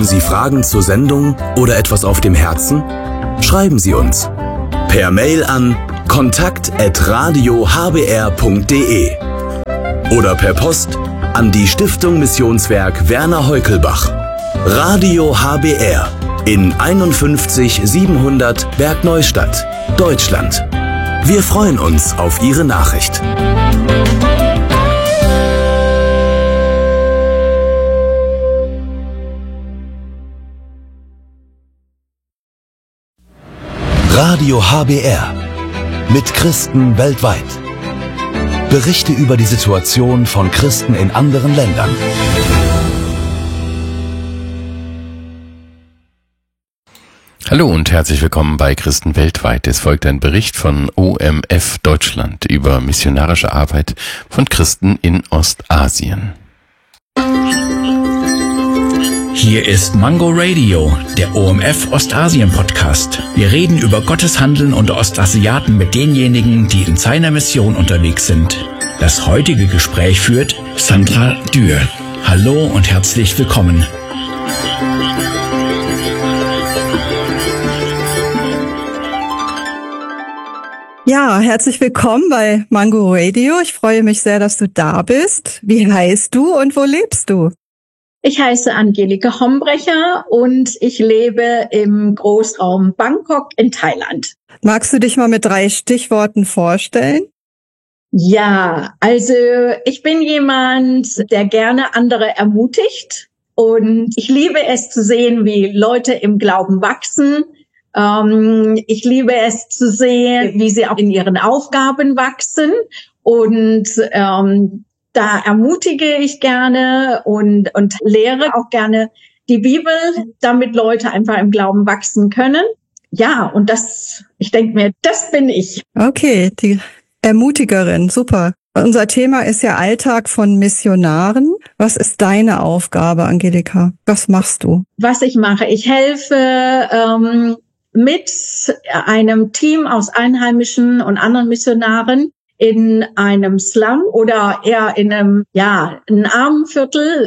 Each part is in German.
Haben Sie Fragen zur Sendung oder etwas auf dem Herzen? Schreiben Sie uns per Mail an kontakt@radiohbr.de oder per Post an die Stiftung Missionswerk Werner Heukelbach. Radio HBR in 51 700 Bergneustadt, Deutschland. Wir freuen uns auf Ihre Nachricht. Radio HBR mit Christen weltweit. Berichte über die Situation von Christen in anderen Ländern. Hallo und herzlich willkommen bei Christen weltweit. Es folgt ein Bericht von OMF Deutschland über missionarische Arbeit von Christen in Ostasien. Hier ist Mango Radio, der OMF Ostasien Podcast. Wir reden über Gottes Handeln unter Ostasiaten mit denjenigen, die in seiner Mission unterwegs sind. Das heutige Gespräch führt Sandra Dürr. Hallo und herzlich willkommen. Ja, herzlich willkommen bei Mango Radio. Ich freue mich sehr, dass du da bist. Wie heißt du und wo lebst du? Ich heiße Angelika Hombrecher und ich lebe im Großraum Bangkok in Thailand. Magst du dich mal mit 3 Stichworten vorstellen? Ja, also ich bin jemand, der gerne andere ermutigt und ich liebe es zu sehen, wie Leute im Glauben wachsen. Ich liebe es zu sehen, wie sie auch in ihren Aufgaben wachsen und da ermutige ich gerne und lehre auch gerne die Bibel, damit Leute einfach im Glauben wachsen können. Ja, und ich denke mir, das bin ich. Okay, die Ermutigerin, super. Unser Thema ist ja Alltag von Missionaren. Was ist deine Aufgabe, Angelika? Was machst du? Was ich mache, ich helfe mit einem Team aus Einheimischen und anderen Missionaren in einem Slum oder eher in einem, ein Armenviertel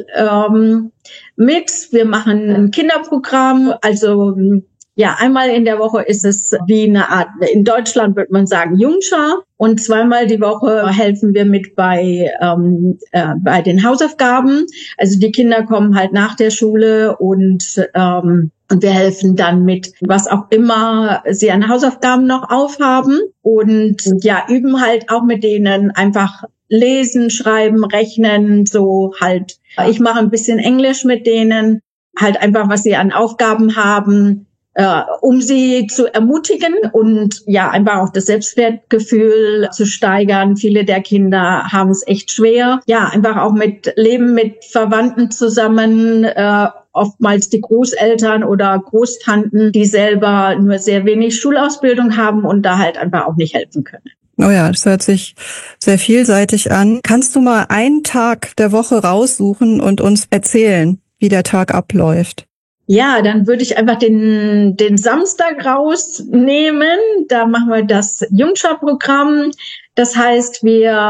mit. Wir machen ein Kinderprogramm, also einmal in der Woche ist es wie eine Art, in Deutschland würde man sagen Jungschar, und zweimal die Woche helfen wir mit bei den Hausaufgaben. Also die Kinder kommen halt nach der Schule und wir helfen dann mit, was auch immer sie an Hausaufgaben noch aufhaben und üben halt auch mit denen einfach lesen, schreiben, rechnen, so halt. Ich mache ein bisschen Englisch mit denen, halt einfach, was sie an Aufgaben haben, um sie zu ermutigen und einfach auch das Selbstwertgefühl zu steigern. Viele der Kinder haben es echt schwer. Ja, einfach auch leben mit Verwandten zusammen, oftmals die Großeltern oder Großtanten, die selber nur sehr wenig Schulausbildung haben und da halt einfach auch nicht helfen können. Oh ja, das hört sich sehr vielseitig an. Kannst du mal einen Tag der Woche raussuchen und uns erzählen, wie der Tag abläuft? Ja, dann würde ich einfach den Samstag rausnehmen. Da machen wir das Jungschar-Programm. Das heißt,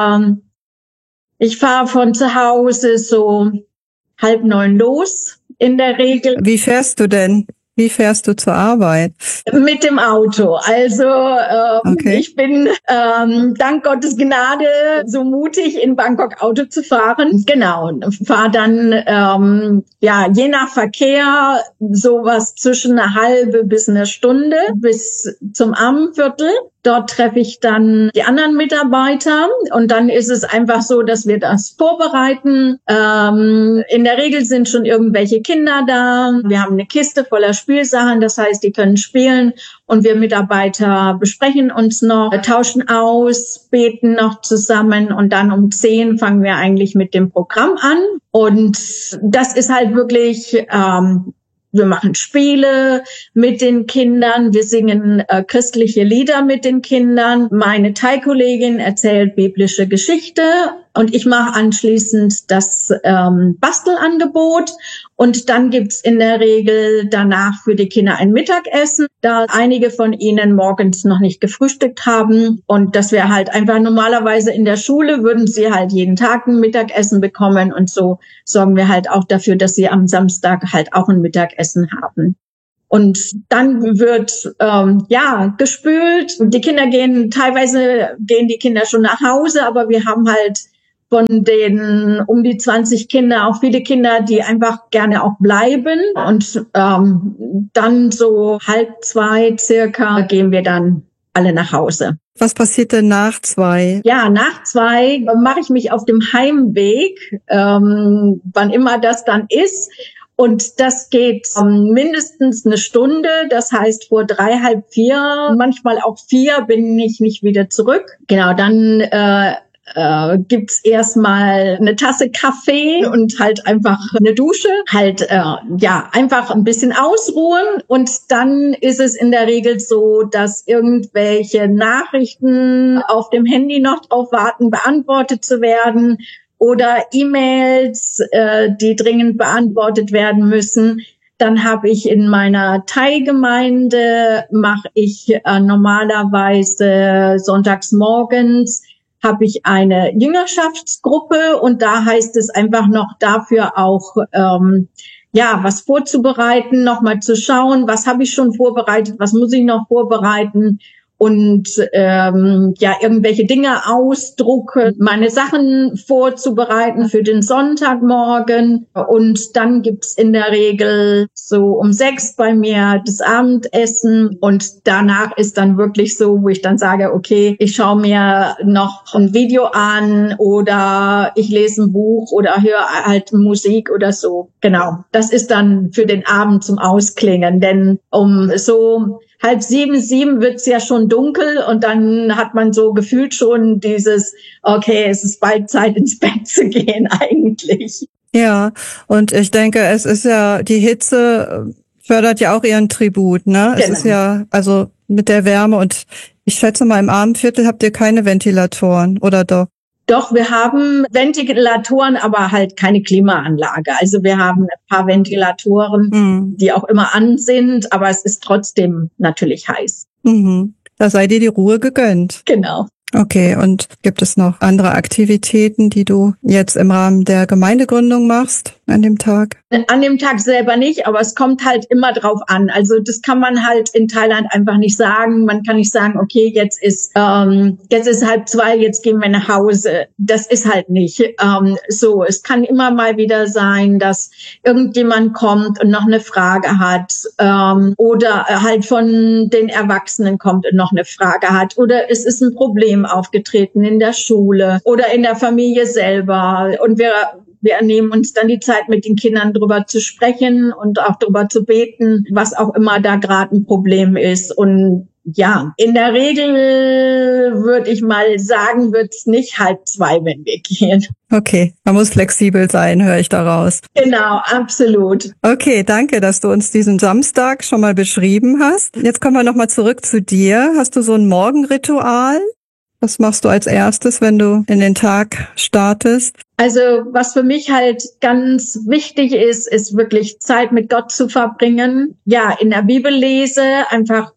ich fahre von zu Hause so 8:30 los in der Regel. Wie fährst du denn? Wie fährst du zur Arbeit? Mit dem Auto. Also Okay. Ich bin dank Gottes Gnade so mutig, in Bangkok Auto zu fahren. Genau. Fahre dann je nach Verkehr sowas zwischen eine halbe bis eine Stunde bis zum Armenviertel. Dort treffe ich dann die anderen Mitarbeiter und dann ist es einfach so, dass wir das vorbereiten. In der Regel sind schon irgendwelche Kinder da. Wir haben eine Kiste voller Spielsachen, das heißt, die können spielen und wir Mitarbeiter besprechen uns noch, tauschen aus, beten noch zusammen und dann um 10 fangen wir eigentlich mit dem Programm an. Und das ist halt wirklich wir machen Spiele mit den Kindern, wir singen christliche Lieder mit den Kindern. Meine Thai-Kollegin erzählt biblische Geschichte Und ich mache anschließend das Bastelangebot. Und dann gibt's in der Regel danach für die Kinder ein Mittagessen, da einige von ihnen morgens noch nicht gefrühstückt haben. Und das wäre halt einfach normalerweise in der Schule, würden sie halt jeden Tag ein Mittagessen bekommen. Und so sorgen wir halt auch dafür, dass sie am Samstag halt auch ein Mittagessen haben. Und dann wird gespült. Die Kinder teilweise gehen die Kinder schon nach Hause, aber wir haben halt von den um die 20 Kinder auch viele Kinder, die einfach gerne auch bleiben. Und dann so 1:30 circa gehen wir dann alle nach Hause. Was passiert denn nach 2? Ja, nach 2 mache ich mich auf dem Heimweg, wann immer das dann ist. Und das geht mindestens eine Stunde. Das heißt, vor 3, halb 4, manchmal auch 4 bin ich nicht wieder zurück. Genau, dann gibt's erstmal eine Tasse Kaffee und halt einfach eine Dusche, einfach ein bisschen ausruhen. Und dann ist es in der Regel so, dass irgendwelche Nachrichten auf dem Handy noch drauf warten, beantwortet zu werden oder E-Mails, die dringend beantwortet werden müssen. Dann habe ich in meiner Thai-Gemeinde, mache ich normalerweise sonntags morgens, habe ich eine Jüngerschaftsgruppe und da heißt es einfach noch dafür auch, was vorzubereiten, nochmal zu schauen, was habe ich schon vorbereitet, was muss ich noch vorbereiten und irgendwelche Dinge ausdrucken, meine Sachen vorzubereiten für den Sonntagmorgen. Und dann gibt's in der Regel so um 6 bei mir das Abendessen und danach ist dann wirklich so, wo ich dann sage, okay, ich schaue mir noch ein Video an oder ich lese ein Buch oder höre halt Musik oder so. Genau, das ist dann für den Abend zum Ausklingen, denn um so 6:30, 7 wird's ja schon dunkel und dann hat man so gefühlt schon dieses, okay, es ist bald Zeit ins Bett zu gehen eigentlich. Ja, und ich denke, es ist ja, die Hitze fördert ja auch ihren Tribut, ne? Genau. Es ist ja, also mit der Wärme und ich schätze mal, im Abendviertel habt ihr keine Ventilatoren, oder doch? Doch, wir haben Ventilatoren, aber halt keine Klimaanlage. Also wir haben ein paar Ventilatoren, die auch immer an sind, aber es ist trotzdem natürlich heiß. Mhm. Da sei dir die Ruhe gegönnt. Genau. Okay, und gibt es noch andere Aktivitäten, die du jetzt im Rahmen der Gemeindegründung machst an dem Tag? An dem Tag selber nicht, aber es kommt halt immer drauf an. Also das kann man halt in Thailand einfach nicht sagen. Man kann nicht sagen, okay, jetzt ist 1:30, jetzt gehen wir nach Hause. Das ist halt nicht so. Es kann immer mal wieder sein, dass irgendjemand kommt und noch eine Frage hat oder halt von den Erwachsenen kommt und noch eine Frage hat oder es ist ein Problem aufgetreten in der Schule oder in der Familie selber und wir nehmen uns dann die Zeit, mit den Kindern drüber zu sprechen und auch drüber zu beten, was auch immer da gerade ein Problem ist. Und ja, in der Regel würde ich mal sagen, wird's nicht 1:30, wenn wir gehen. Okay, man muss flexibel sein, höre ich daraus. Genau, absolut. Okay, danke, dass du uns diesen Samstag schon mal beschrieben hast. Jetzt kommen wir nochmal zurück zu dir. Hast du so ein Morgenritual? Was machst du als erstes, wenn du in den Tag startest? Also was für mich halt ganz wichtig ist wirklich Zeit mit Gott zu verbringen. Ja, in der Bibel lese, einfach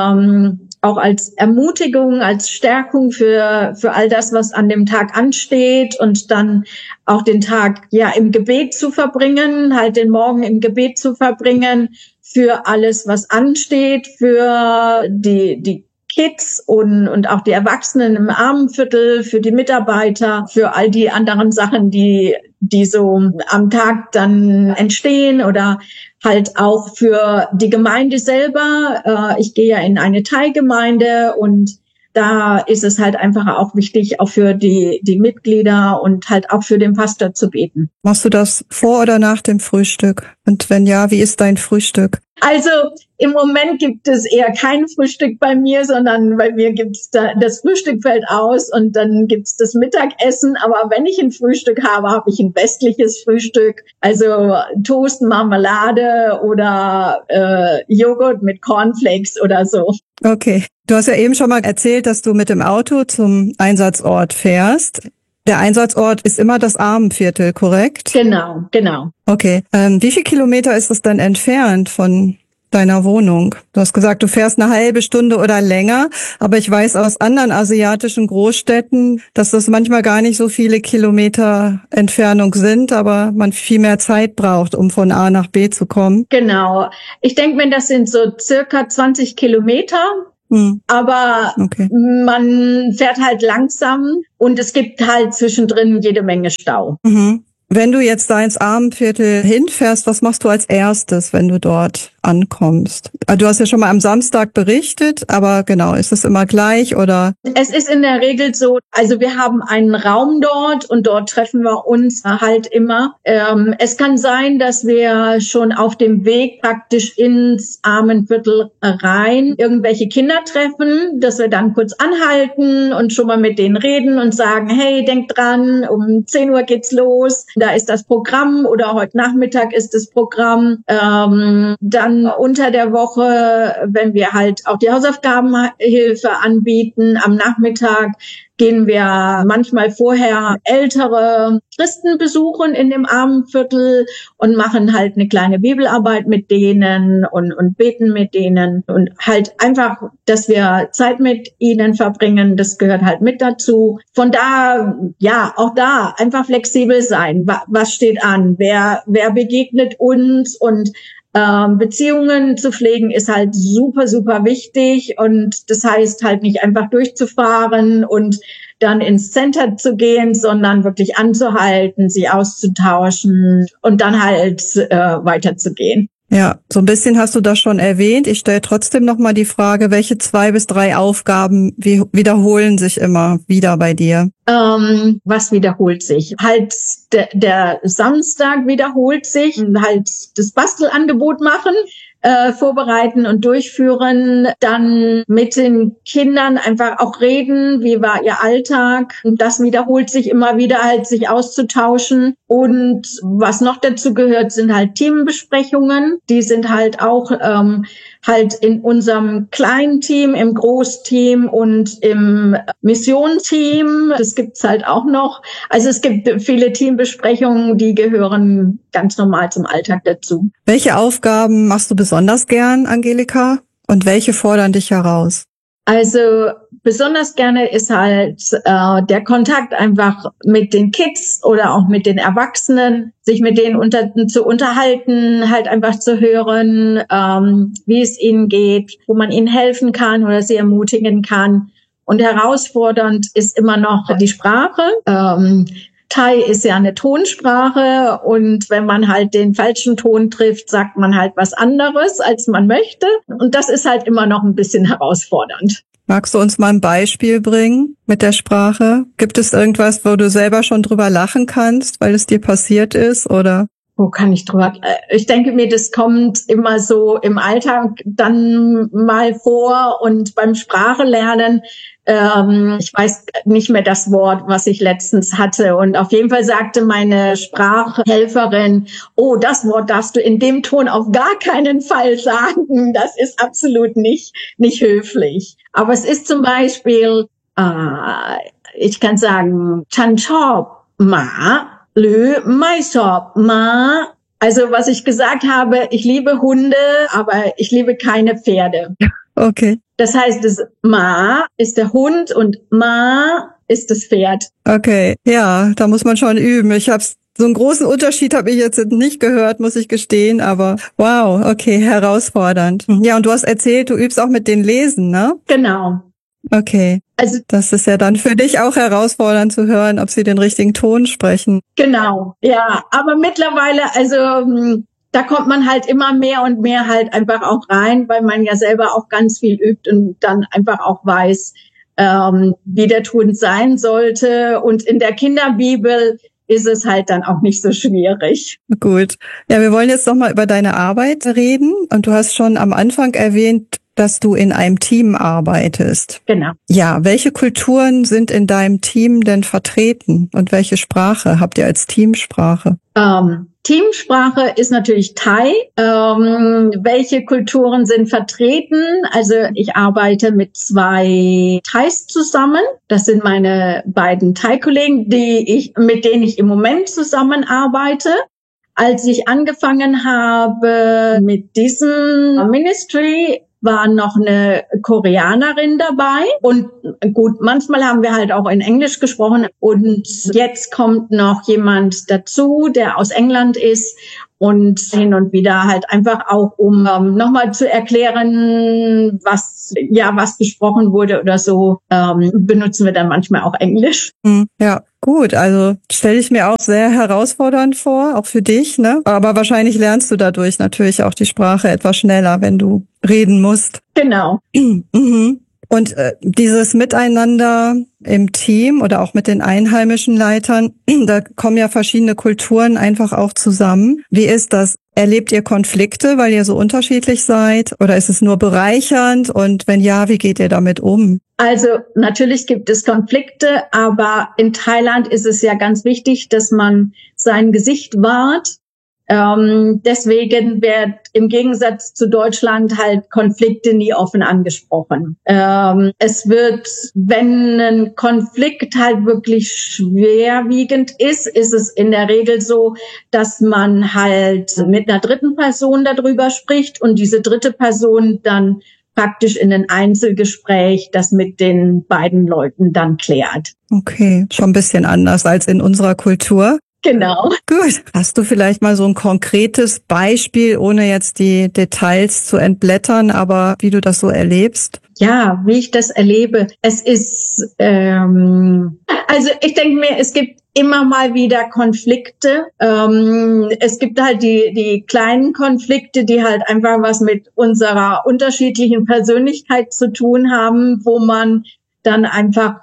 auch als Ermutigung, als Stärkung für all das, was an dem Tag ansteht und dann auch den Tag ja im Gebet zu verbringen, halt den Morgen im Gebet zu verbringen für alles, was ansteht, für die Kids und auch die Erwachsenen im Armenviertel, für die Mitarbeiter, für all die anderen Sachen, die so am Tag dann entstehen oder halt auch für die Gemeinde selber. Ich gehe ja in eine Thai-Gemeinde und da ist es halt einfach auch wichtig, auch für die Mitglieder und halt auch für den Pastor zu beten. Machst du das vor oder nach dem Frühstück? Und wenn ja, wie ist dein Frühstück? Also im Moment gibt es eher kein Frühstück bei mir, sondern bei mir gibt's das Frühstück fällt aus und dann gibt's das Mittagessen. Aber wenn ich ein Frühstück habe ich ein westliches Frühstück. Also Toast, Marmelade oder Joghurt mit Cornflakes oder so. Okay. Du hast ja eben schon mal erzählt, dass du mit dem Auto zum Einsatzort fährst. Der Einsatzort ist immer das Armenviertel, korrekt? Genau. Okay. Wie viel Kilometer ist es denn entfernt von deiner Wohnung? Du hast gesagt, du fährst eine halbe Stunde oder länger, aber ich weiß aus anderen asiatischen Großstädten, dass das manchmal gar nicht so viele Kilometer Entfernung sind, aber man viel mehr Zeit braucht, um von A nach B zu kommen. Genau. Ich denke mir, das sind so circa 20 Kilometer. Aber okay. Man fährt halt langsam und es gibt halt zwischendrin jede Menge Stau. Mhm. Wenn du jetzt da ins Armenviertel hinfährst, was machst du als erstes, wenn du dort ankommst? Du hast ja schon mal am Samstag berichtet, aber genau, ist es immer gleich oder? Es ist in der Regel so, also wir haben einen Raum dort und dort treffen wir uns halt immer. Es kann sein, dass wir schon auf dem Weg praktisch ins Armenviertel rein irgendwelche Kinder treffen, dass wir dann kurz anhalten und schon mal mit denen reden und sagen, hey, denkt dran, um 10 Uhr geht's los. Da ist das Programm oder heute Nachmittag ist das Programm. Dann unter der Woche, wenn wir halt auch die Hausaufgabenhilfe anbieten, am Nachmittag gehen wir manchmal vorher ältere Christen besuchen in dem Armenviertel und machen halt eine kleine Bibelarbeit mit denen und beten mit denen und halt einfach, dass wir Zeit mit ihnen verbringen, das gehört halt mit dazu. Von da, ja, auch da einfach flexibel sein. Was steht an? Wer begegnet uns? Und Beziehungen zu pflegen ist halt super, super wichtig und das heißt halt nicht einfach durchzufahren und dann ins Center zu gehen, sondern wirklich anzuhalten, sie auszutauschen und dann halt weiterzugehen. Ja, so ein bisschen hast du das schon erwähnt. Ich stelle trotzdem nochmal die Frage, welche 2 bis 3 Aufgaben wiederholen sich immer wieder bei dir? Was wiederholt sich? Halt der Samstag wiederholt sich, halt das Bastelangebot machen, vorbereiten und durchführen, dann mit den Kindern einfach auch reden, wie war ihr Alltag. Und das wiederholt sich immer wieder, halt sich auszutauschen. Und was noch dazu gehört, sind halt Teambesprechungen. Die sind halt auch halt in unserem kleinen Team, im Großteam und im Missionsteam. Das gibt's halt auch noch. Also es gibt viele Teambesprechungen, die gehören ganz normal zum Alltag dazu. Welche Aufgaben machst du besonders gern, Angelika? Und welche fordern dich heraus? Also besonders gerne ist halt der Kontakt einfach mit den Kids oder auch mit den Erwachsenen, sich mit denen zu unterhalten, halt einfach zu hören, wie es ihnen geht, wo man ihnen helfen kann oder sie ermutigen kann. Und herausfordernd ist immer noch die Sprache. Thai ist ja eine Tonsprache und wenn man halt den falschen Ton trifft, sagt man halt was anderes, als man möchte. Und das ist halt immer noch ein bisschen herausfordernd. Magst du uns mal ein Beispiel bringen mit der Sprache? Gibt es irgendwas, wo du selber schon drüber lachen kannst, weil es dir passiert ist, oder? Wo kann ich drüber? Ich denke mir, das kommt immer so im Alltag dann mal vor und beim Sprachelernen. Ich weiß nicht mehr das Wort, was ich letztens hatte. Und auf jeden Fall sagte meine Sprachhelferin, oh, das Wort darfst du in dem Ton auf gar keinen Fall sagen. Das ist absolut nicht höflich. Aber es ist zum Beispiel, ich kann sagen, Chan chop ma lü mai sop ma. Also was ich gesagt habe, ich liebe Hunde, aber ich liebe keine Pferde. Okay. Das heißt, das Ma ist der Hund und Ma ist das Pferd. Okay, ja, da muss man schon üben. So einen großen Unterschied habe ich jetzt nicht gehört, muss ich gestehen, aber wow, okay, herausfordernd. Ja, und du hast erzählt, du übst auch mit den Lesen, ne? Genau. Okay. Also das ist ja dann für dich auch herausfordernd zu hören, ob sie den richtigen Ton sprechen. Genau, ja, aber mittlerweile, also da kommt man halt immer mehr und mehr halt einfach auch rein, weil man ja selber auch ganz viel übt und dann einfach auch weiß, wie der Ton sein sollte. Und in der Kinderbibel ist es halt dann auch nicht so schwierig. Gut. Ja, wir wollen jetzt noch mal über deine Arbeit reden. Und du hast schon am Anfang erwähnt, dass du in einem Team arbeitest. Genau. Ja, welche Kulturen sind in deinem Team denn vertreten und welche Sprache habt ihr als Teamsprache? Teamsprache ist natürlich Thai. Welche Kulturen sind vertreten? Also ich arbeite mit 2 Thais zusammen. Das sind meine beiden Thai-Kollegen, mit denen ich im Moment zusammenarbeite. Als ich angefangen habe mit diesem Ministry, war noch eine Koreanerin dabei. Und gut, manchmal haben wir halt auch in Englisch gesprochen. Und jetzt kommt noch jemand dazu, der aus England ist. Und hin und wieder halt einfach auch, um nochmal zu erklären, was besprochen wurde oder so, benutzen wir dann manchmal auch Englisch. Ja, gut. Also stelle ich mir auch sehr herausfordernd vor, auch für dich, ne? Aber wahrscheinlich lernst du dadurch natürlich auch die Sprache etwas schneller, wenn du reden musst. Genau. Und dieses Miteinander im Team oder auch mit den einheimischen Leitern, da kommen ja verschiedene Kulturen einfach auch zusammen. Wie ist das? Erlebt ihr Konflikte, weil ihr so unterschiedlich seid? Oder ist es nur bereichernd? Und wenn ja, wie geht ihr damit um? Also natürlich gibt es Konflikte, aber in Thailand ist es ja ganz wichtig, dass man sein Gesicht wahrt. Deswegen wird im Gegensatz zu Deutschland halt Konflikte nie offen angesprochen. Es wird, wenn ein Konflikt halt wirklich schwerwiegend ist es in der Regel so, dass man halt mit einer dritten Person darüber spricht und diese dritte Person dann praktisch in ein Einzelgespräch das mit den beiden Leuten dann klärt. Okay, schon ein bisschen anders als in unserer Kultur. Genau. Gut. Hast du vielleicht mal so ein konkretes Beispiel, ohne jetzt die Details zu entblättern, aber wie du das so erlebst? Ja, wie ich das erlebe. Es ist, also ich denke mir, es gibt immer mal wieder Konflikte. Es gibt halt die kleinen Konflikte, die halt einfach was mit unserer unterschiedlichen Persönlichkeit zu tun haben, wo man dann einfach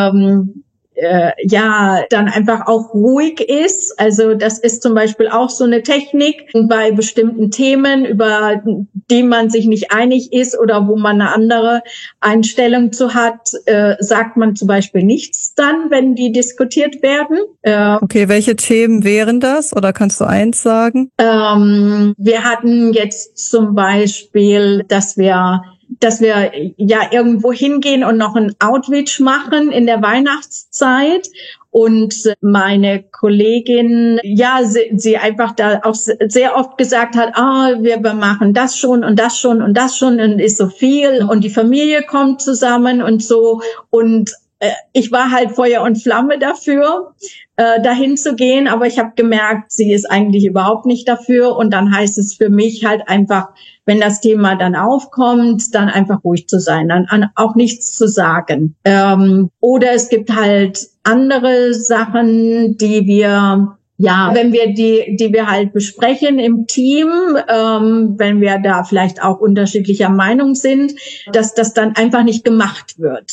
dann einfach auch ruhig ist. Also das ist zum Beispiel auch so eine Technik bei bestimmten Themen, über die man sich nicht einig ist oder wo man eine andere Einstellung zu hat, sagt man zum Beispiel nichts dann, wenn die diskutiert werden. Okay, welche Themen wären das? Oder kannst du eins sagen? Wir hatten jetzt zum Beispiel, dass wir ja irgendwo hingehen und noch ein Outreach machen in der Weihnachtszeit. Und meine Kollegin, sie einfach da auch sehr oft gesagt hat, wir machen das schon und das schon und das schon und ist so viel und die Familie kommt zusammen und so. Und ich war halt Feuer und Flamme dafür, dahin zu gehen, aber ich habe gemerkt, sie ist eigentlich überhaupt nicht dafür und dann heißt es für mich halt einfach, wenn das Thema dann aufkommt, dann einfach ruhig zu sein, dann auch nichts zu sagen. Oder es gibt halt andere Sachen, die wir wenn wir die wir halt besprechen im Team, wenn wir da vielleicht auch unterschiedlicher Meinung sind, dass das dann einfach nicht gemacht wird,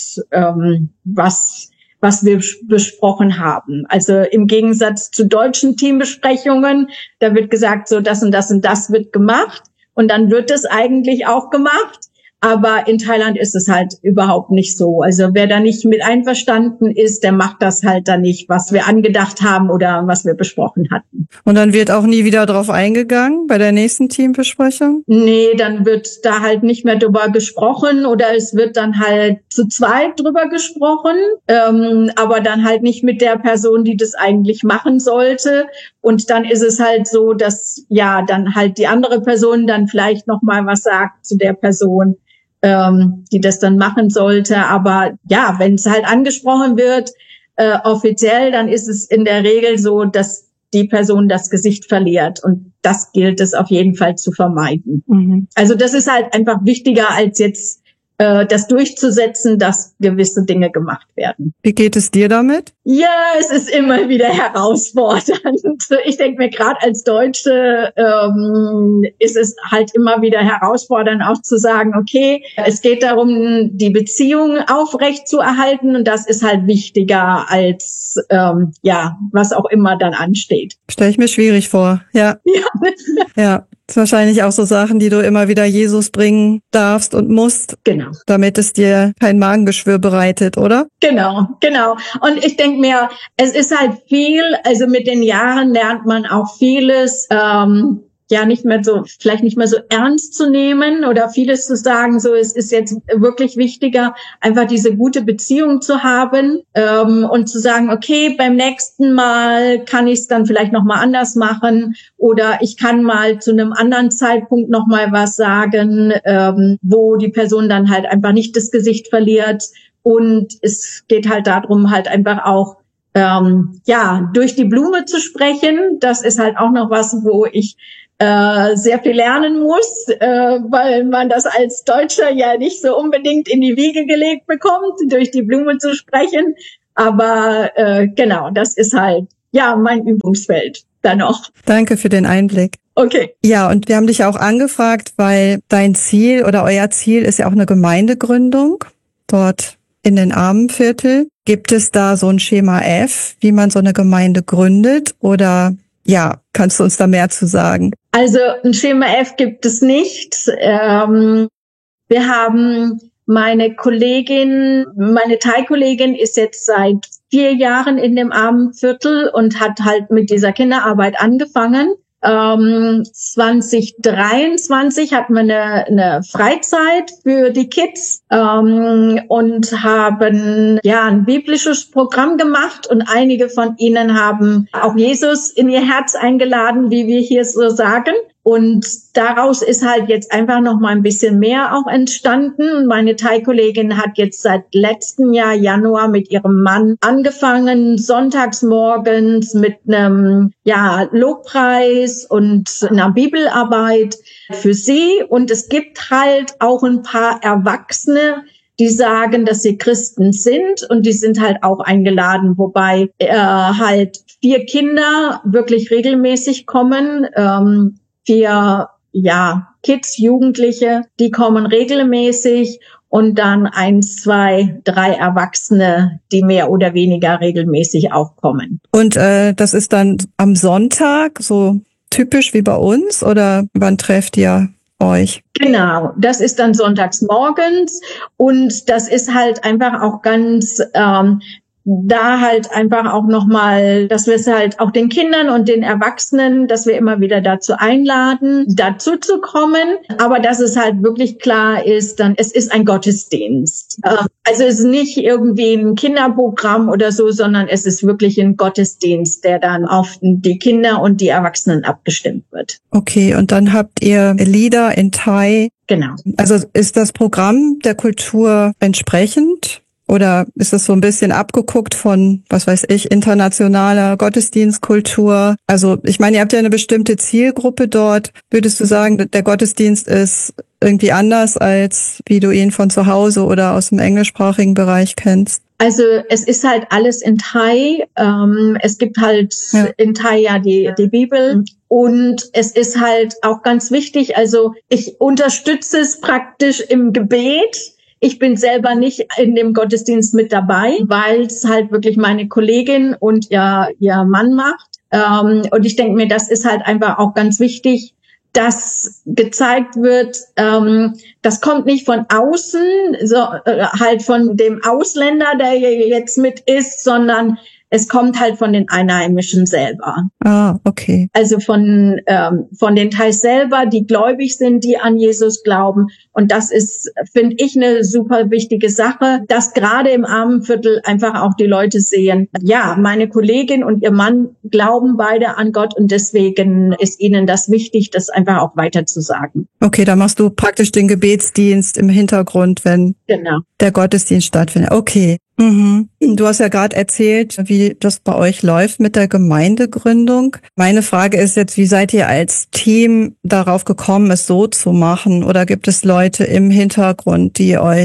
was wir besprochen haben. Also im Gegensatz zu deutschen Teambesprechungen, da wird gesagt, so das und das und das wird gemacht und dann wird es eigentlich auch gemacht. Aber in Thailand ist es halt überhaupt nicht so. Also wer da nicht mit einverstanden ist, der macht das halt dann nicht, was wir angedacht haben oder was wir besprochen hatten. Und dann wird auch nie wieder drauf eingegangen bei der nächsten Teambesprechung? Nee, dann wird da halt nicht mehr drüber gesprochen oder es wird dann halt zu zweit drüber gesprochen, aber dann halt nicht mit der Person, die das eigentlich machen sollte. Und dann ist es halt so, dass dann halt die andere Person dann vielleicht noch mal was sagt zu der Person, die das dann machen sollte. Aber wenn es halt angesprochen wird, offiziell, dann ist es in der Regel so, dass die Person das Gesicht verliert. Und das gilt es auf jeden Fall zu vermeiden. Mhm. Also das ist halt einfach wichtiger, als jetzt das durchzusetzen, dass gewisse Dinge gemacht werden. Wie geht es dir damit? Ja, es ist immer wieder herausfordernd. Ich denke mir, gerade als Deutsche ist es halt immer wieder herausfordernd, auch zu sagen, okay, es geht darum, die Beziehung aufrecht zu erhalten und das ist halt wichtiger als was auch immer dann ansteht. Stelle ich mir schwierig vor, ja. Ja. Das sind wahrscheinlich auch so Sachen, die du immer wieder Jesus bringen darfst und musst. Genau. Damit es dir kein Magengeschwür bereitet, oder? Genau. Und ich denke mir, es ist halt viel, also mit den Jahren lernt man auch vieles, vielleicht nicht mehr so ernst zu nehmen oder vieles zu sagen, so es ist jetzt wirklich wichtiger, einfach diese gute Beziehung zu haben und zu sagen, okay, beim nächsten Mal kann ich es dann vielleicht nochmal anders machen oder ich kann mal zu einem anderen Zeitpunkt nochmal was sagen, wo die Person dann halt einfach nicht das Gesicht verliert. Und es geht halt darum, halt einfach auch durch die Blume zu sprechen. Das ist halt auch noch was, wo ich sehr viel lernen muss, weil man das als Deutscher ja nicht so unbedingt in die Wiege gelegt bekommt, durch die Blume zu sprechen. Aber genau, das ist halt mein Übungsfeld dann noch. Danke für den Einblick. Okay. Ja, und wir haben dich auch angefragt, weil dein Ziel oder euer Ziel ist ja auch eine Gemeindegründung dort in den Armenviertel. Gibt es da so ein Schema F, wie man so eine Gemeinde gründet? Oder kannst du uns da mehr zu sagen? Also ein Schema F gibt es nicht. Wir haben meine Teilkollegin ist jetzt seit 4 Jahren in dem Armenviertel und hat halt mit dieser Kinderarbeit angefangen. 2023 hatten wir eine Freizeit für die Kids und haben ein biblisches Programm gemacht und einige von ihnen haben auch Jesus in ihr Herz eingeladen, wie wir hier so sagen. Und daraus ist halt jetzt einfach noch mal ein bisschen mehr auch entstanden. Meine Teilkollegin hat jetzt seit letztem Jahr Januar mit ihrem Mann angefangen, sonntags morgens mit einem Lobpreis und einer Bibelarbeit für sie. Und es gibt halt auch ein paar Erwachsene, die sagen, dass sie Christen sind und die sind halt auch eingeladen, wobei halt 4 Kinder wirklich regelmäßig kommen. 4 Kids, Jugendliche, die kommen regelmäßig und dann 1, 2, 3 Erwachsene, die mehr oder weniger regelmäßig auch kommen. Und das ist dann am Sonntag, so typisch wie bei uns, oder wann trefft ihr euch? Genau, das ist dann sonntags morgens und das ist halt einfach auch ganz da halt einfach auch nochmal, dass wir es halt auch den Kindern und den Erwachsenen, dass wir immer wieder dazu einladen, dazu zu kommen. Aber dass es halt wirklich klar ist, dann es ist ein Gottesdienst. Also es ist nicht irgendwie ein Kinderprogramm oder so, sondern es ist wirklich ein Gottesdienst, der dann auf die Kinder und die Erwachsenen abgestimmt wird. Okay, und dann habt ihr Lieder in Thai. Genau. Also ist das Programm der Kultur entsprechend? Oder ist es so ein bisschen abgeguckt von, was weiß ich, internationaler Gottesdienstkultur? Also ich meine, ihr habt ja eine bestimmte Zielgruppe dort. Würdest du sagen, der Gottesdienst ist irgendwie anders, als wie du ihn von zu Hause oder aus dem englischsprachigen Bereich kennst? Also es ist halt alles in Thai. Es gibt halt in Thai die Bibel. Und es ist halt auch ganz wichtig, also ich unterstütze es praktisch im Gebet. Ich bin selber nicht in dem Gottesdienst mit dabei, weil es halt wirklich meine Kollegin und ihr Mann macht. Und ich denke mir, das ist halt einfach auch ganz wichtig, dass gezeigt wird, das kommt nicht von außen, halt von dem Ausländer, der jetzt mit ist, sondern es kommt halt von den Einheimischen selber. Ah, okay. Also von den Thais selber, die gläubig sind, die an Jesus glauben. Und das ist, finde ich, eine super wichtige Sache, dass gerade im Armenviertel einfach auch die Leute sehen, ja, meine Kollegin und ihr Mann glauben beide an Gott und deswegen ist ihnen das wichtig, das einfach auch weiter zu sagen. Okay, da machst du praktisch den Gebetsdienst im Hintergrund, wenn der Gottesdienst stattfindet. Okay. Mhm. Du hast ja gerade erzählt, wie das bei euch läuft mit der Gemeindegründung. Meine Frage ist jetzt, wie seid ihr als Team darauf gekommen, es so zu machen? Oder gibt es Leute im Hintergrund, die euch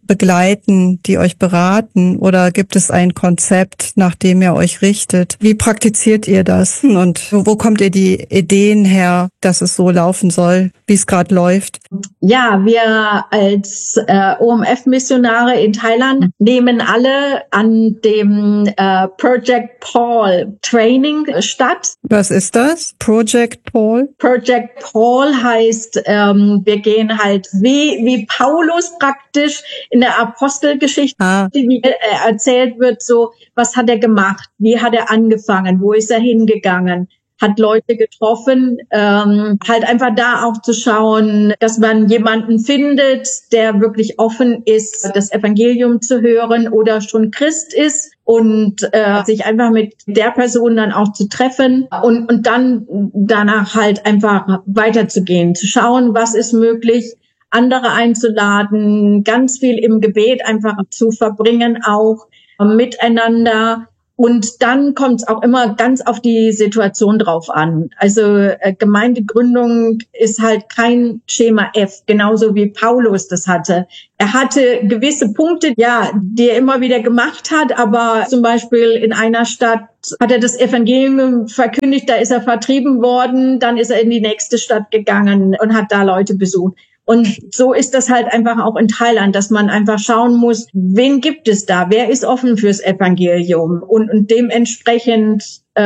begleiten, die euch beraten, oder gibt es ein Konzept, nach dem ihr euch richtet? Wie praktiziert ihr das und wo kommt ihr die Ideen her, dass es so laufen soll, wie es gerade läuft? Ja, wir als OMF-Missionare in Thailand nehmen alle an dem Project Paul Training statt. Was ist das? Project Paul? Project Paul heißt, wir gehen halt wie Paulus praktisch in der Apostelgeschichte, wie erzählt wird, so, was hat er gemacht? Wie hat er angefangen? Wo ist er hingegangen? Hat Leute getroffen, halt einfach da auch zu schauen, dass man jemanden findet, der wirklich offen ist, das Evangelium zu hören oder schon Christ ist und sich einfach mit der Person dann auch zu treffen und dann danach halt einfach weiterzugehen, zu schauen, was ist möglich, andere einzuladen, ganz viel im Gebet einfach zu verbringen, auch miteinander. Und dann kommt es auch immer ganz auf die Situation drauf an. Also Gemeindegründung ist halt kein Schema F, genauso wie Paulus das hatte. Er hatte gewisse Punkte, ja, die er immer wieder gemacht hat, aber zum Beispiel in einer Stadt hat er das Evangelium verkündigt, da ist er vertrieben worden, dann ist er in die nächste Stadt gegangen und hat da Leute besucht. Und so ist das halt einfach auch in Thailand, dass man einfach schauen muss, wen gibt es da? Wer ist offen fürs Evangelium? Und dementsprechend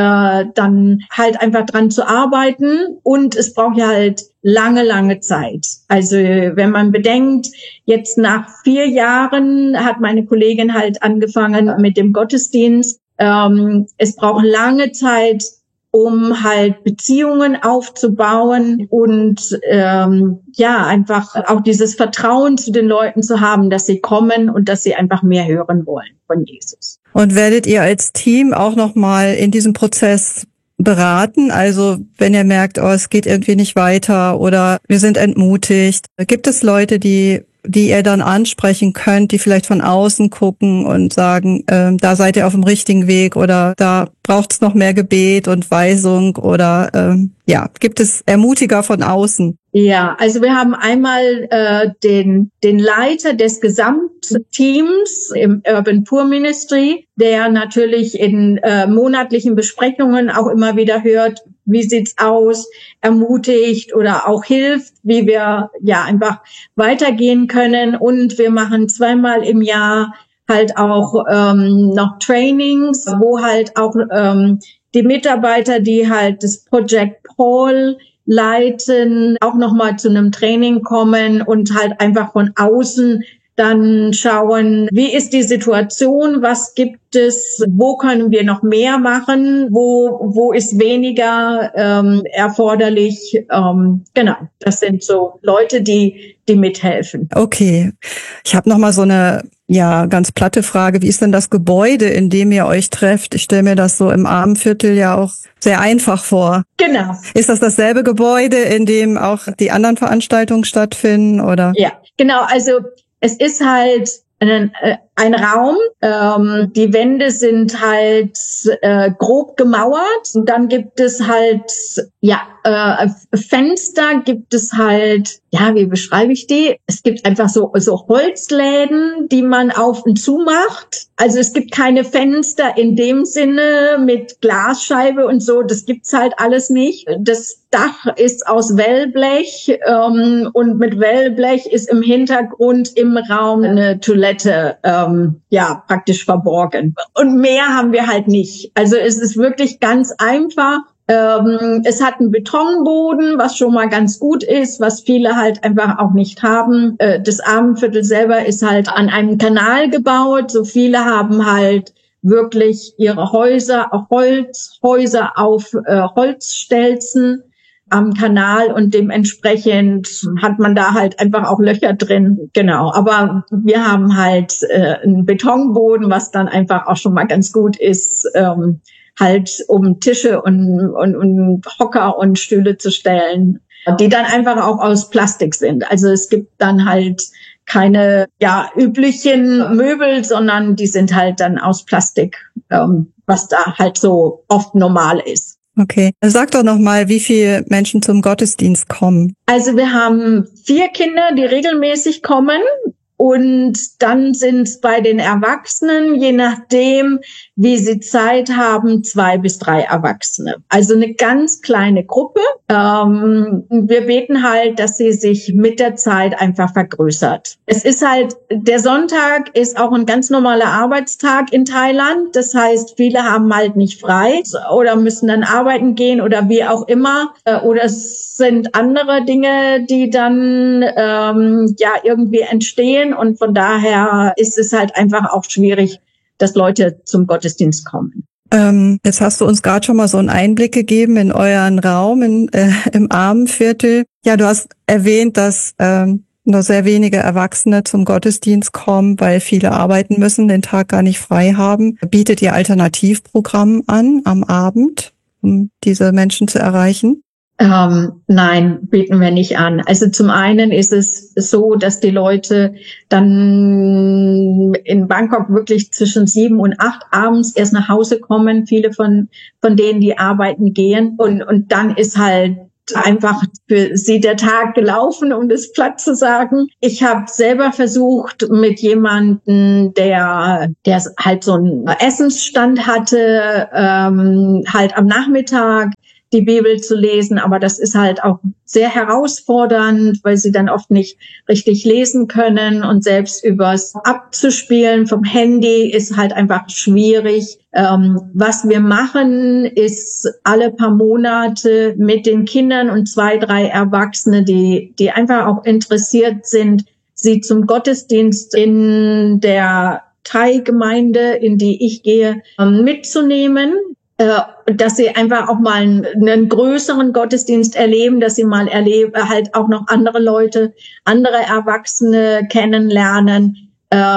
dann halt einfach dran zu arbeiten. Und es braucht ja halt lange Zeit. Also wenn man bedenkt, jetzt nach 4 Jahren hat meine Kollegin halt angefangen mit dem Gottesdienst. Es braucht lange Zeit, um halt Beziehungen aufzubauen und ja, einfach auch dieses Vertrauen zu den Leuten zu haben, dass sie kommen und dass sie einfach mehr hören wollen von Jesus. Und werdet ihr als Team auch nochmal in diesem Prozess beraten? Also wenn ihr merkt, oh, es geht irgendwie nicht weiter oder wir sind entmutigt, gibt es Leute, die ihr dann ansprechen könnt, die vielleicht von außen gucken und sagen, da seid ihr auf dem richtigen Weg oder da braucht es noch mehr Gebet und Weisung oder ja, gibt es Ermutiger von außen? Ja, also wir haben einmal den Leiter des Gesamtteams im Urban Poor Ministry, der natürlich in monatlichen Besprechungen auch immer wieder hört, wie sieht's aus, ermutigt oder auch hilft, wie wir ja einfach weitergehen können. Und wir machen 2-mal im Jahr halt auch noch Trainings, wo halt auch die Mitarbeiter, die halt das Project Paul leiten, auch nochmal zu einem Training kommen und halt einfach von außen dann schauen, wie ist die Situation, was gibt es, wo können wir noch mehr machen, wo ist weniger erforderlich. Genau, das sind so Leute, die mithelfen. Okay, ich habe noch mal so eine ganz platte Frage. Wie ist denn das Gebäude, in dem ihr euch trefft? Ich stelle mir das so im Armenviertel ja auch sehr einfach vor. Genau. Ist das dasselbe Gebäude, in dem auch die anderen Veranstaltungen stattfinden, oder? Ja, genau. Also es ist halt ein Raum. Die Wände sind halt grob gemauert. Und dann gibt es halt Fenster. Gibt es halt, wie beschreibe ich die? Es gibt einfach so Holzläden, die man auf und zu macht. Also es gibt keine Fenster in dem Sinne mit Glasscheibe und so. Das gibt's halt alles nicht. Das Dach ist aus Wellblech und mit Wellblech ist im Hintergrund im Raum eine Toilette praktisch verborgen. Und mehr haben wir halt nicht. Also es ist wirklich ganz einfach. Es hat einen Betonboden, was schon mal ganz gut ist, was viele halt einfach auch nicht haben. Das Armenviertel selber ist halt an einem Kanal gebaut. So viele haben halt wirklich ihre Häuser auf Holzstelzen am Kanal und dementsprechend hat man da halt einfach auch Löcher drin. Genau, aber wir haben halt einen Betonboden, was dann einfach auch schon mal ganz gut ist, halt um Tische und Hocker und Stühle zu stellen, die dann einfach auch aus Plastik sind. Also es gibt dann halt keine üblichen Möbel, sondern die sind halt dann aus Plastik, was da halt so oft normal ist. Okay. Sag doch noch mal, wie viele Menschen zum Gottesdienst kommen. Also wir haben 4 Kinder, die regelmäßig kommen Und dann sind es bei den Erwachsenen, je nachdem, wie sie Zeit haben, 2 bis 3 Erwachsene. Also eine ganz kleine Gruppe. Wir beten halt, dass sie sich mit der Zeit einfach vergrößert. Es ist halt, der Sonntag ist auch ein ganz normaler Arbeitstag in Thailand. Das heißt, viele haben halt nicht frei oder müssen dann arbeiten gehen oder wie auch immer. Oder es sind andere Dinge, die dann irgendwie entstehen. Und von daher ist es halt einfach auch schwierig, dass Leute zum Gottesdienst kommen. Jetzt hast du uns gerade schon mal so einen Einblick gegeben in euren Raum im Armenviertel. Ja, du hast erwähnt, dass nur sehr wenige Erwachsene zum Gottesdienst kommen, weil viele arbeiten müssen, den Tag gar nicht frei haben. Bietet ihr Alternativprogramm an am Abend, um diese Menschen zu erreichen? Nein, bieten wir nicht an. Also zum einen ist es so, dass die Leute dann in Bangkok wirklich zwischen 7 und 8 abends erst nach Hause kommen. Viele von denen, die arbeiten gehen. Und dann ist halt einfach für sie der Tag gelaufen, um das platt zu sagen. Ich habe selber versucht, mit jemandem, der halt so einen Essensstand hatte, halt am Nachmittag die Bibel zu lesen, aber das ist halt auch sehr herausfordernd, weil sie dann oft nicht richtig lesen können und selbst übers Abzuspielen vom Handy ist halt einfach schwierig. Was wir machen, ist alle paar Monate mit den Kindern und 2, 3 Erwachsene, die einfach auch interessiert sind, sie zum Gottesdienst in der Thai-Gemeinde, in die ich gehe, mitzunehmen. Dass sie einfach auch mal einen größeren Gottesdienst erleben, dass sie mal halt auch noch andere Leute, andere Erwachsene kennenlernen,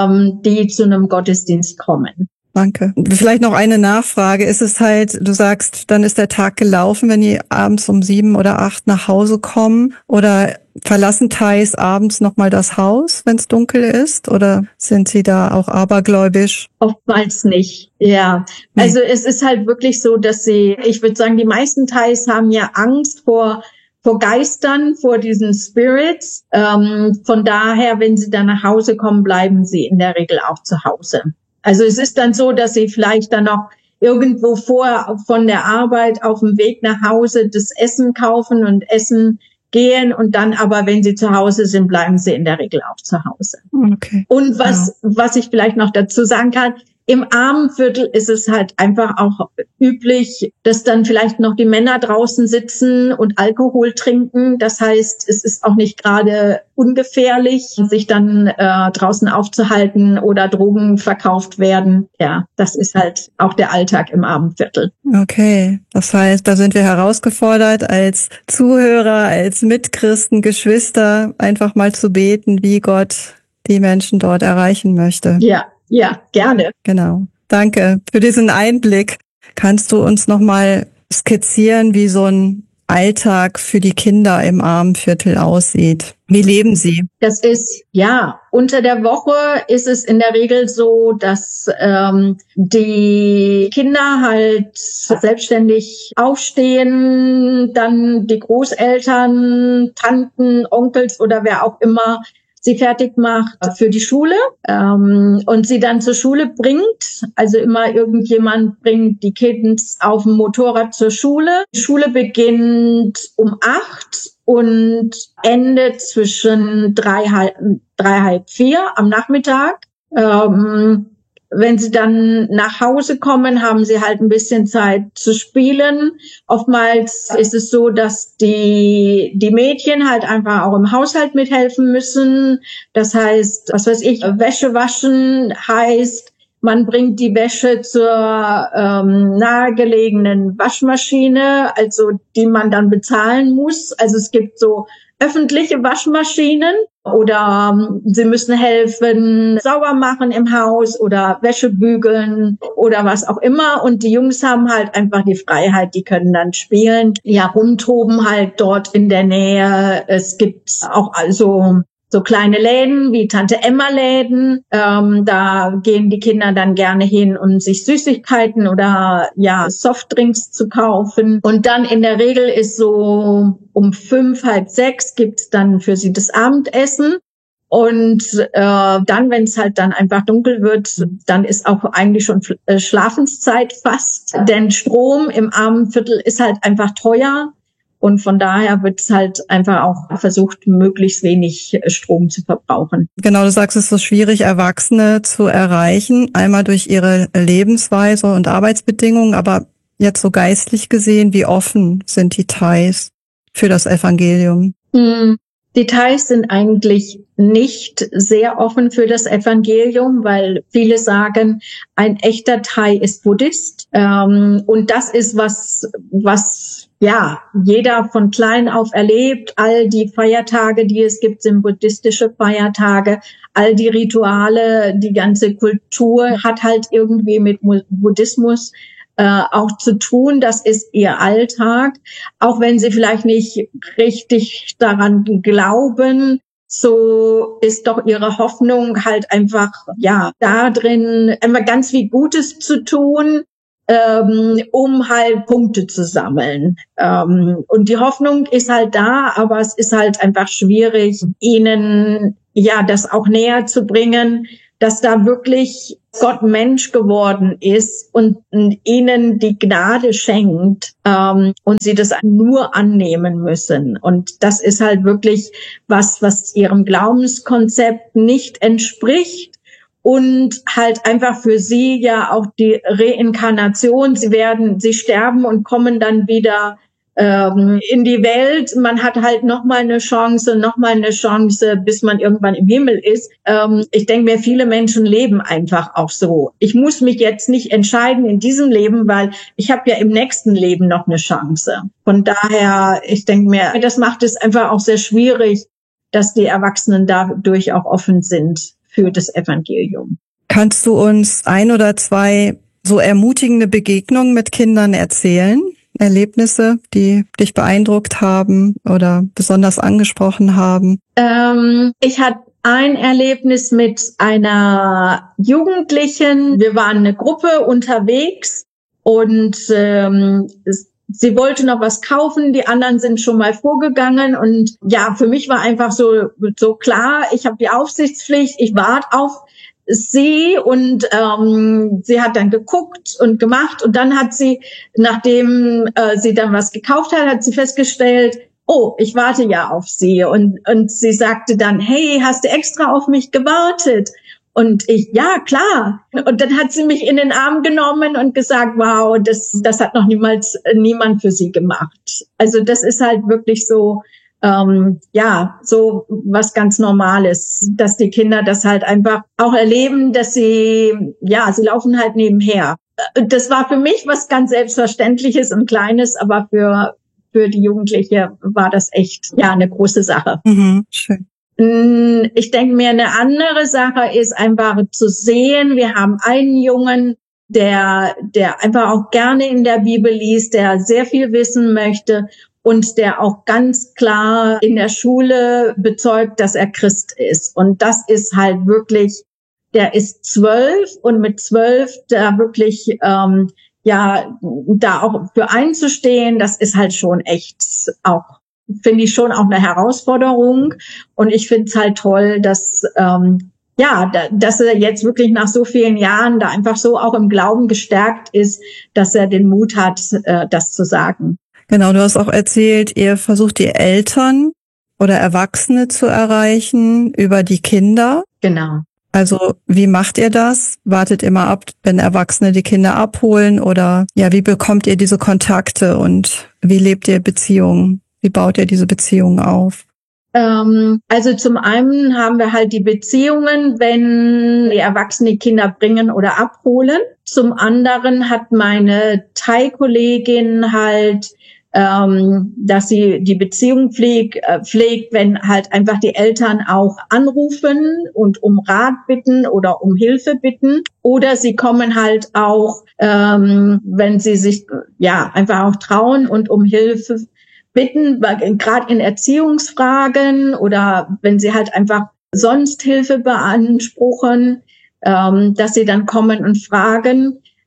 die zu einem Gottesdienst kommen. Danke. Vielleicht noch eine Nachfrage. Ist es halt, du sagst, dann ist der Tag gelaufen, wenn die abends um 7 oder 8 nach Hause kommen, oder verlassen Thais abends nochmal das Haus, wenn es dunkel ist, oder sind sie da auch abergläubisch? Oftmals nicht, ja. Also es ist halt wirklich so, dass ich würde sagen, die meisten Thais haben ja Angst vor Geistern, vor diesen Spirits. Von daher, wenn sie dann nach Hause kommen, bleiben sie in der Regel auch zu Hause. Also es ist dann so, dass sie vielleicht dann noch irgendwo vorher von der Arbeit auf dem Weg nach Hause das Essen kaufen und essen gehen und dann aber, wenn sie zu Hause sind, bleiben sie in der Regel auch zu Hause. Okay. Und was ich vielleicht noch dazu sagen kann, im Armenviertel ist es halt einfach auch üblich, dass dann vielleicht noch die Männer draußen sitzen und Alkohol trinken. Das heißt, es ist auch nicht gerade ungefährlich, sich dann draußen aufzuhalten oder Drogen verkauft werden. Ja, das ist halt auch der Alltag im Armenviertel. Okay, das heißt, da sind wir herausgefordert, als Zuhörer, als Mitchristen, Geschwister, einfach mal zu beten, wie Gott die Menschen dort erreichen möchte. Ja, gerne. Genau. Danke für diesen Einblick. Kannst du uns nochmal skizzieren, wie so ein Alltag für die Kinder im Armenviertel aussieht? Wie leben sie? Das ist, unter der Woche ist es in der Regel so, dass die Kinder halt selbstständig aufstehen, dann die Großeltern, Tanten, Onkels oder wer auch immer sie fertig macht für die Schule und sie dann zur Schule bringt. Also immer irgendjemand bringt die Kids auf dem Motorrad zur Schule. Die Schule beginnt um 8 und endet zwischen 3, 4 am Nachmittag. Wenn sie dann nach Hause kommen, haben sie halt ein bisschen Zeit zu spielen. Oftmals ist es so, dass die Mädchen halt einfach auch im Haushalt mithelfen müssen. Das heißt, Wäsche waschen heißt, man bringt die Wäsche zur nahegelegenen Waschmaschine, also die man dann bezahlen muss. Also es gibt so öffentliche Waschmaschinen oder sie müssen helfen, sauber machen im Haus oder Wäsche bügeln oder was auch immer. Und die Jungs haben halt einfach die Freiheit, die können dann spielen, rumtoben halt dort in der Nähe. Es gibt auch also so kleine Läden wie Tante-Emma-Läden. Da gehen die Kinder dann gerne hin, um sich Süßigkeiten oder Softdrinks zu kaufen. Und dann in der Regel ist so um 5, halb 6 gibt's dann für sie das Abendessen. Und dann, wenn es halt dann einfach dunkel wird, dann ist auch eigentlich schon Schlafenszeit fast. Denn Strom im armen Viertel ist halt einfach teuer. Und von daher wird es halt einfach auch versucht, möglichst wenig Strom zu verbrauchen. Genau, du sagst, es ist so schwierig, Erwachsene zu erreichen. Einmal durch ihre Lebensweise und Arbeitsbedingungen, aber jetzt so geistlich gesehen, wie offen sind die Thais für das Evangelium? Die Thais sind eigentlich nicht sehr offen für das Evangelium, weil viele sagen, ein echter Thai ist Buddhist. Und das ist was ja jeder von klein auf erlebt. All die Feiertage, die es gibt, sind buddhistische Feiertage. All die Rituale, die ganze Kultur hat halt irgendwie mit Buddhismus auch zu tun. Das ist ihr Alltag. Auch wenn sie vielleicht nicht richtig daran glauben, so ist doch ihre Hoffnung halt einfach, ja, da drin immer ganz viel Gutes zu tun, um halt Punkte zu sammeln. Und die Hoffnung ist halt da, aber es ist halt einfach schwierig, ihnen ja das auch näher zu bringen, dass da wirklich Gott Mensch geworden ist und ihnen die Gnade schenkt und sie das nur annehmen müssen. Und das ist halt wirklich was ihrem Glaubenskonzept nicht entspricht. Und halt einfach für sie ja auch die Reinkarnation, sie sterben und kommen dann wieder in die Welt. Man hat halt nochmal eine Chance, bis man irgendwann im Himmel ist. Ich denke mir, viele Menschen leben einfach auch so. Ich muss mich jetzt nicht entscheiden in diesem Leben, weil ich habe ja im nächsten Leben noch eine Chance. Von daher, ich denke mir, das macht es einfach auch sehr schwierig, dass die Erwachsenen dadurch auch offen sind für das Evangelium. Kannst du uns 1 oder 2 so ermutigende Begegnungen mit Kindern erzählen? Erlebnisse, die dich beeindruckt haben oder besonders angesprochen haben? Ich hatte ein Erlebnis mit einer Jugendlichen. Wir waren eine Gruppe unterwegs und sie wollte noch was kaufen, die anderen sind schon mal vorgegangen und ja, für mich war einfach so klar, ich habe die Aufsichtspflicht, ich warte auf sie und sie hat dann geguckt und gemacht und dann hat sie, nachdem sie dann was gekauft hat sie festgestellt, oh, ich warte ja auf sie und sie sagte dann, hey, hast du extra auf mich gewartet? Und ich, ja, klar. Und dann hat sie mich in den Arm genommen und gesagt, wow, das hat noch niemand für sie gemacht. Also das ist halt wirklich so, so was ganz Normales, dass die Kinder das halt einfach auch erleben, dass sie laufen halt nebenher. Das war für mich was ganz Selbstverständliches und Kleines, aber für die Jugendliche war das echt, eine große Sache. Schön. Ich denke mir, eine andere Sache ist einfach zu sehen, wir haben einen Jungen, der einfach auch gerne in der Bibel liest, der sehr viel wissen möchte und der auch ganz klar in der Schule bezeugt, dass er Christ ist. Und das ist halt wirklich, der ist 12 und mit 12 da wirklich, da auch für einzustehen, das ist halt schon echt auch, finde ich schon auch eine Herausforderung. Und ich finde es halt toll, dass er jetzt wirklich nach so vielen Jahren da einfach so auch im Glauben gestärkt ist, dass er den Mut hat, das zu sagen. Genau, du hast auch erzählt, ihr versucht die Eltern oder Erwachsene zu erreichen über die Kinder. Genau. Also wie macht ihr das? Wartet immer ab, wenn Erwachsene die Kinder abholen oder wie bekommt ihr diese Kontakte und wie lebt ihr Beziehungen? Wie baut ihr diese Beziehungen auf? Also zum einen haben wir halt die Beziehungen, wenn die Erwachsene Kinder bringen oder abholen. Zum anderen hat meine Thai-Kollegin halt, dass sie die Beziehung pflegt, wenn halt einfach die Eltern auch anrufen und um Rat bitten oder um Hilfe bitten. Oder sie kommen halt auch, wenn sie sich einfach auch trauen und um Hilfe bitten, gerade in Erziehungsfragen oder wenn sie halt einfach sonst Hilfe beanspruchen, dass sie dann kommen und fragen.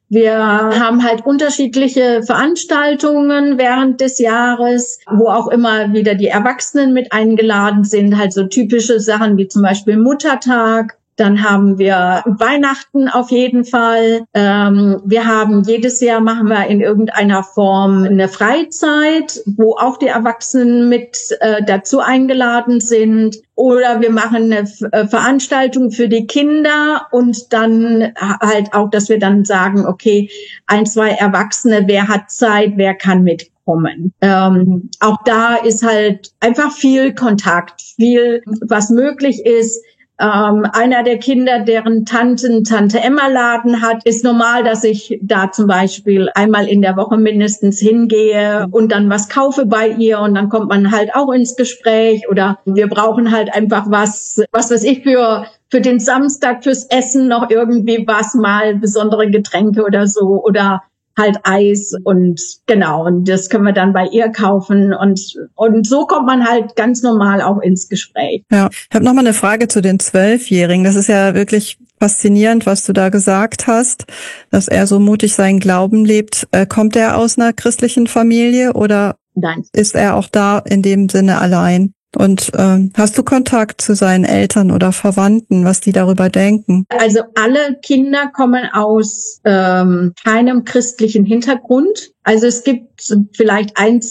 Wir haben halt unterschiedliche Veranstaltungen während des Jahres, wo auch immer wieder die Erwachsenen mit eingeladen sind, halt so typische Sachen wie zum Beispiel Muttertag. Dann haben wir Weihnachten auf jeden Fall. Wir haben jedes Jahr machen wir in irgendeiner Form eine Freizeit, wo auch die Erwachsenen mit dazu eingeladen sind. Oder wir machen eine Veranstaltung für die Kinder und dann halt auch, dass wir dann sagen, okay, 1, 2 Erwachsene, wer hat Zeit, wer kann mitkommen. Auch da ist halt einfach viel Kontakt, viel, was möglich ist. Einer der Kinder, deren Tante Emma-Laden hat, ist normal, dass ich da zum Beispiel einmal in der Woche mindestens hingehe und dann was kaufe bei ihr und dann kommt man halt auch ins Gespräch oder wir brauchen halt einfach was weiß ich für den Samstag fürs Essen noch irgendwie was, mal besondere Getränke oder so oder halt Eis und genau, und das können wir dann bei ihr kaufen und so kommt man halt ganz normal auch ins Gespräch. Ja, ich habe noch mal eine Frage zu den 12-Jährigen. Das ist ja wirklich faszinierend, was du da gesagt hast, dass er so mutig seinen Glauben lebt. Kommt er aus einer christlichen Familie oder Nein. Ist er auch da in dem Sinne allein? Und hast du Kontakt zu seinen Eltern oder Verwandten, was die darüber denken? Also alle Kinder kommen aus keinem christlichen Hintergrund. Also es gibt vielleicht 1,